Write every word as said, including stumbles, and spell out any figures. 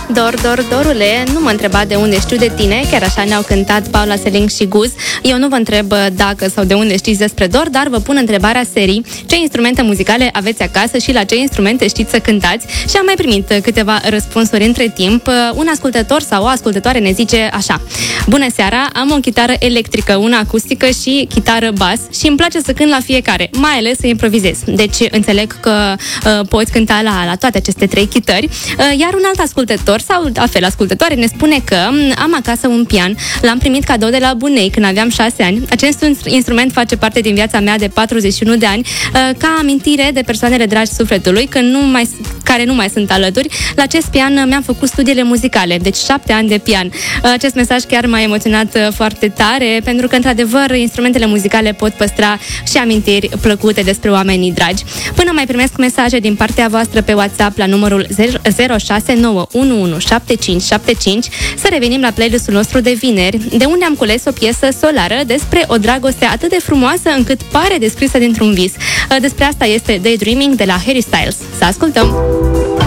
Dor, dor, dorule, nu mă întreba de unde știu de tine, chiar așa ne-au cântat Paula Selling și Guz. Eu nu vă întreb dacă sau de unde știți despre dor, dar vă pun întrebarea serii: ce instrumente muzicale aveți acasă și la ce instrumente știți să cântați? Și am mai primit câteva răspunsuri între timp. Un ascultător sau o ascultătoare ne zice așa: bună seara, am o chitară electrică, una acustică și chitară bas și îmi place să cânt la fiecare, mai ales să improvizez. Deci înțeleg că uh, poți cânta la, la toate aceste trei chitări. Uh, iar un alt ascultător sau la fel ascultătoare ne spune că am acasă un pian, l-am primit cadou de la bunei când aveam șase ani. Acest instrument face parte din viața mea de patruzeci și unu de ani, ca amintire de persoanele dragi sufletului, că nu mai, care nu mai sunt alături. La acest pian mi-am făcut studiile muzicale, deci șapte ani de pian. Acest mesaj chiar m-a emoționat foarte tare, pentru că, într-adevăr, instrumentele muzicale pot păstra și amintiri plăcute despre oamenii dragi. Până mai primesc mesaje din partea voastră pe WhatsApp la numărul zero șase nouă unu unu șapte cinci șapte cinci, să revenim la playlistul nostru de vineri, de unde am cules o piesă solară despre o dragoste atât de frumoasă încât pare descrisă dintr-un vis. Despre asta este Daydreaming de la Harry Styles. Să ascultăm!